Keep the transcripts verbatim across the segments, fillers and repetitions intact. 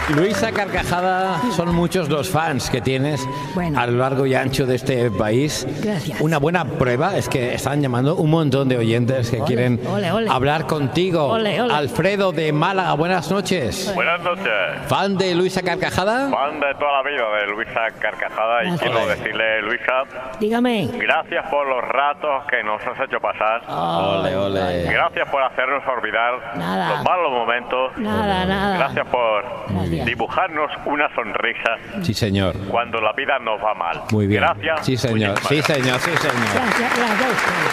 Luisa Carcajada, son muchos los fans que tienes Bueno. a lo largo y ancho de este país. Gracias. Una buena prueba es que están llamando un montón de oyentes que Ole, quieren ole, ole. hablar contigo. Ole, ole. Alfredo de Málaga, buenas noches. Buenas noches. ¿Fan de Luisa Carcajada? Fan de toda la vida de Luisa Carcajada y Gracias. quiero decirle, Luisa, Dígame. gracias por los ratos que nos has hecho pasar. Ole, ole. Gracias por hacernos olvidar Nada. los malos momentos. Nada, nada. Gracias por Gracias. dibujarnos una sonrisa Sí, señor. cuando la vida nos va mal. Muy bien. Gracias. Sí, señor. Muchísimas Sí, gracias. señor. Sí, señor. Gracias, gracias a usted.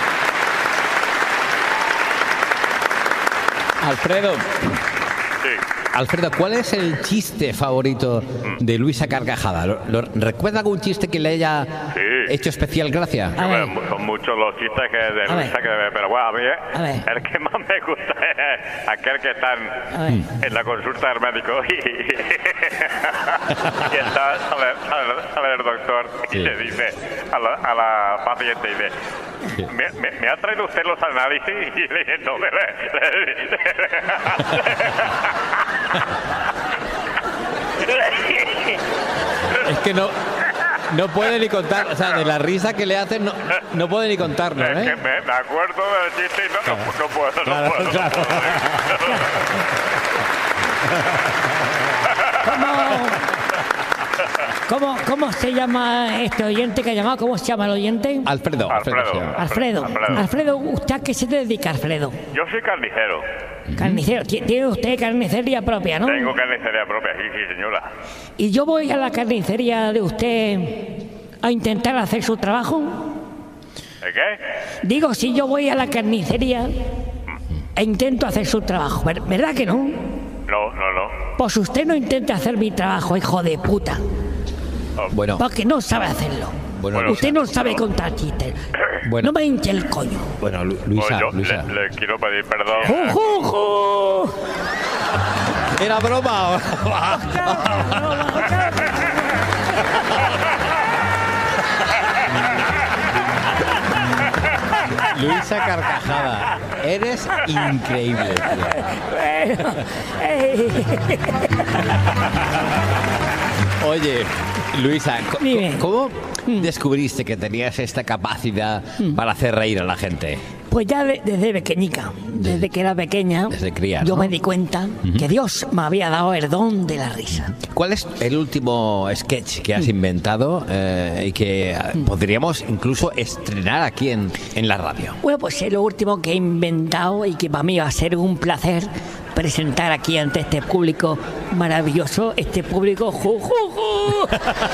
Alfredo, Sí. Alfredo, ¿cuál es el chiste favorito de Luisa Carcajada? ¿Lo, lo- ¿Recuerda algún chiste que le haya Sí. hecho especial gracia? A ver. Bueno, son muchos los chistes que de A Luisa ver. que pero bueno, a mí A ver. el que más me gusta es aquel que está en, A ver. en la consulta del médico y, y está, sale, sale, sale el doctor y Sí. le dice a la, a la paciente y dice, Sí. ¿Me, me, me ha traído usted los análisis? Y le dije, no, le, Es que no, no puede ni contar, o sea, de la risa que le hacen no, no puede ni contarlo, es que ¿eh? me, me acuerdo del chiste y no, no, no puedo, no Claro, puedo. no claro. puedo. ¿Cómo, ¿Cómo se llama este oyente que ha llamado? ¿Cómo se llama el oyente? Alfredo, Alfredo. Alfredo. se llama. Alfredo. Alfredo. Alfredo, ¿usted a qué se dedica, Alfredo? Yo soy carnicero. Carnicero. Ti- Tiene usted carnicería propia, ¿no? Tengo carnicería propia, sí, sí, señora. Y yo voy a la carnicería de usted a intentar hacer su trabajo. ¿De qué? Digo, si yo voy a la carnicería e intento hacer su trabajo, ¿ver- ¿verdad que no? No, no, no. Pues usted no intente hacer mi trabajo, hijo de puta, Bueno, porque no sabe hacerlo. bueno, Bueno, Usted Luisa, no sabe contar chistes. Bueno. No me hinche el coño. bueno, Lu- Pues Luisa, yo Luisa. Le, le quiero pedir perdón. ¡Ju, ju, ju! ¿Era broma? Luisa Carcajada, eres increíble, tío. Bueno, eh, Oye, Luisa, co- Dime. ¿cómo descubriste que tenías esta capacidad para hacer reír a la gente? pues ya de- desde pequeñica, desde que era pequeña, Desde cría, yo ¿no? me di cuenta que Dios me había dado el don de la risa. ¿Cuál es el último sketch que has inventado eh, y que eh, podríamos incluso estrenar aquí en, en la radio? Bueno, pues es lo último que he inventado y que para mí va a ser un placer presentar aquí ante este público maravilloso, este público ju, ju, ju.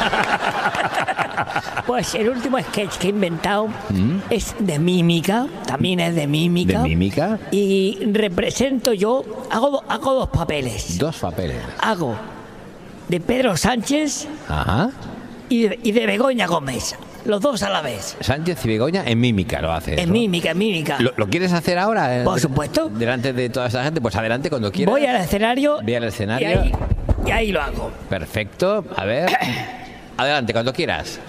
Pues el último sketch que he inventado es de mímica, también es de mímica. ¿De mímica? Y represento yo, hago, do- hago dos papeles. Dos papeles. Hago de Pedro Sánchez Ajá. y de, y de Begoña Gómez, los dos a la vez. Sánchez y Begoña en mímica lo hace. En mímica, en mímica. ¿Lo, lo quieres hacer ahora? eh, Por supuesto. Delante de toda esa gente, pues adelante cuando quieras. Voy al escenario. Ve al escenario. Y ahí, y ahí lo hago. Perfecto. A ver. Adelante, cuando quieras.